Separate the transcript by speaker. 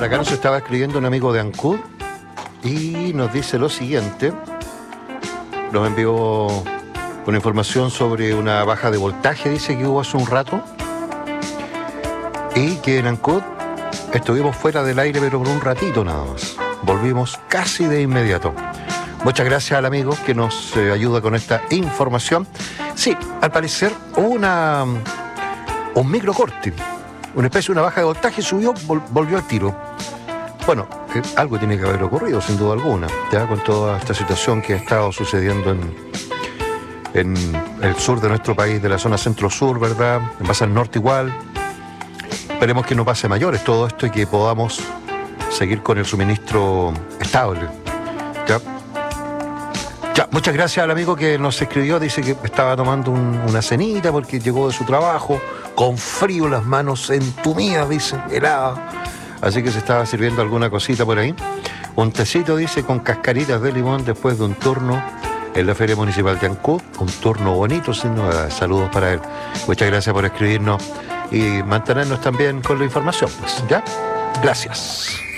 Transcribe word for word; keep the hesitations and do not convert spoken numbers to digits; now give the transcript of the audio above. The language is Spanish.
Speaker 1: por acá nos estaba escribiendo un amigo de Ancud y nos dice lo siguiente. Nos envió una información sobre una baja de voltaje, dice que hubo hace un rato, y que en Ancud estuvimos fuera del aire pero por un ratito nada más. Volvimos casi de inmediato. Muchas gracias al amigo que nos eh, ayuda con esta información. Sí, al parecer hubo una, un microcorte, una especie de una baja de voltaje, subió, vol, volvió al tiro. Bueno, eh, algo tiene que haber ocurrido, sin duda alguna, ya con toda esta situación que ha estado sucediendo en, en el sur de nuestro país, de la zona centro-sur, ¿verdad? Pasa al norte igual. Esperemos que no pase mayores todo esto y que podamos seguir con el suministro estable. ¿Ya? Ya, muchas gracias al amigo que nos escribió, dice que estaba tomando un, una cenita porque llegó de su trabajo, con frío, las manos entumidas, dice, heladas. Así que se estaba sirviendo alguna cosita por ahí. Un tecito, dice, con cascaritas de limón después de un turno en la Feria Municipal de Ancud. Un turno bonito, sin novedades. Saludos para él. Muchas gracias por escribirnos y mantenernos también con la información, pues, ¿ya? Gracias.